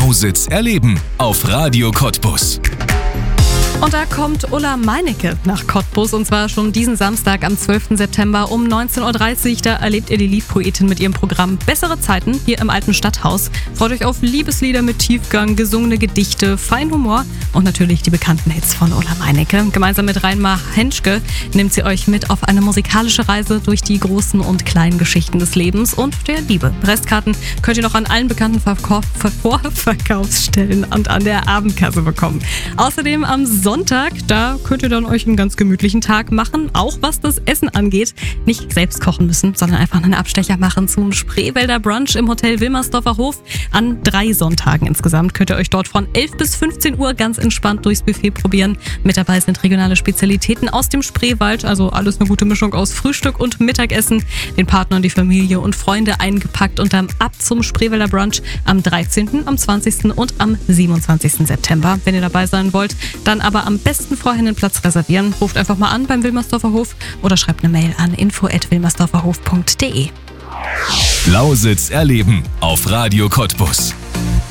Lausitz erleben auf Radio Cottbus. Und da kommt Ulla Meinecke nach Cottbus, und zwar schon diesen Samstag am 12. September um 19.30 Uhr. Da erlebt ihr die Liedpoetin mit ihrem Programm Bessere Zeiten hier im Alten Stadthaus. Freut euch auf Liebeslieder mit Tiefgang, gesungene Gedichte, Feinhumor und natürlich die bekannten Hits von Ulla Meinecke. Gemeinsam mit Reinmar Henschke nimmt sie euch mit auf eine musikalische Reise durch die großen und kleinen Geschichten des Lebens und der Liebe. Restkarten könnt ihr noch an allen bekannten Vorverkaufsstellen und an der Abendkasse bekommen. Außerdem am Sonntag, da könnt ihr dann euch einen ganz gemütlichen Tag machen, auch was das Essen angeht. Nicht selbst kochen müssen, sondern einfach einen Abstecher machen zum Spreewälder Brunch im Hotel Wilmersdorfer Hof. An 3 Sonntagen insgesamt könnt ihr euch dort von 11 bis 15 Uhr ganz entspannt durchs Buffet probieren. Mit dabei sind regionale Spezialitäten aus dem Spreewald, also alles eine gute Mischung aus Frühstück und Mittagessen. Den Partner, die Familie und Freunde eingepackt und dann ab zum Spreewälder Brunch am 13., am 20. und am 27. September. Wenn ihr dabei sein wollt, dann aber am besten vorher einen Platz reservieren. Ruft einfach mal an beim Wilmersdorfer Hof oder schreibt eine Mail an info@wilmersdorferhof.de. Lausitz erleben auf Radio Cottbus.